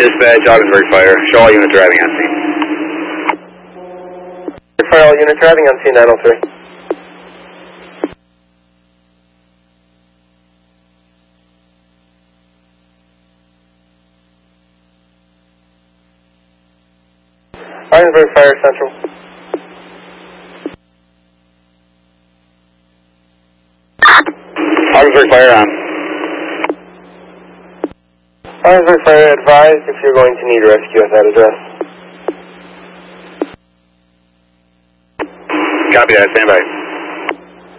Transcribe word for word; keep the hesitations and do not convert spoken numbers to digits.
Dispatch, Augsburg Fire. Show all units arriving on scene. Fire, all units arriving on scene nine oh three. Augsburg Fire Central. Augsburg Fire on. Augsburg Fire, advise if you're going to need rescue at that address. Copy that, stand by.